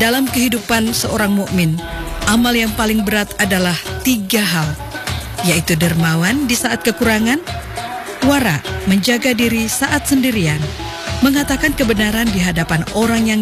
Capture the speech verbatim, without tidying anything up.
Dalam kehidupan seorang mukmin, amal yang paling berat adalah tiga hal, yaitu dermawan di saat kekurangan, wara menjaga diri saat sendirian, mengatakan kebenaran di hadapan orang yang